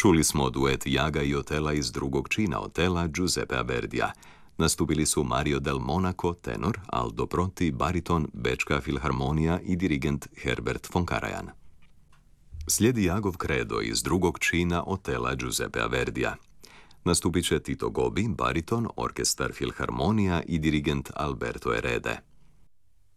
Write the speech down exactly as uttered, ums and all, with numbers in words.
Čuli smo duet Jaga i Otela iz drugog čina Otela Giuseppea Verdija. Nastupili su Mario del Monaco, tenor, Aldo Proti, bariton, Bečka filharmonija i dirigent Herbert von Karajan. Slijedi Jagov Kredo iz drugog čina Otela Giuseppea Verdija. Nastupit će Tito Gobi, bariton, orkestar Filharmonija i dirigent Alberto Erede.